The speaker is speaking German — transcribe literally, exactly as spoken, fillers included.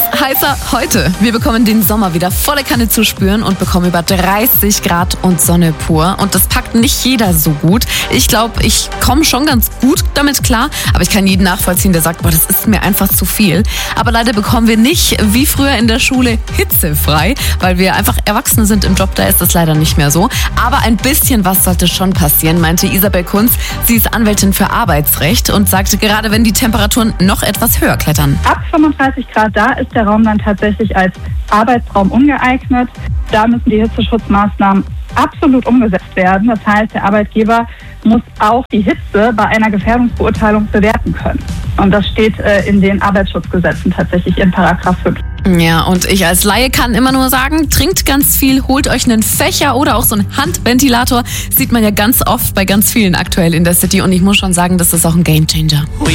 heißer heute. Wir bekommen den Sommer wieder volle Kanne zu spüren und bekommen über dreißig Grad und Sonne pur. Und das packt nicht jeder so gut. Ich glaube, ich komme schon ganz gut damit klar, aber ich kann jeden nachvollziehen, der sagt, boah, das ist mir einfach zu viel. Aber leider bekommen wir nicht, wie früher in der Schule, hitzefrei, weil wir einfach Erwachsene sind im Job, da ist das leider nicht mehr so. Aber ein bisschen was sollte schon passieren, meinte Isabel Kunz. Sie ist Anwältin für Arbeitsrecht und sagte, gerade wenn die Temperaturen noch etwas höher klettern. Ab fünfunddreißig Grad, da ist der Raum dann tatsächlich als Arbeitsraum ungeeignet. Da müssen die Hitzeschutzmaßnahmen absolut umgesetzt werden. Das heißt, der Arbeitgeber muss auch die Hitze bei einer Gefährdungsbeurteilung bewerten können. Und das steht äh, in den Arbeitsschutzgesetzen tatsächlich in Paragraph fünf. Ja, und ich als Laie kann immer nur sagen, trinkt ganz viel, holt euch einen Fächer oder auch so einen Handventilator. Sieht man ja ganz oft bei ganz vielen aktuell in der City. Und ich muss schon sagen, das ist auch ein Gamechanger.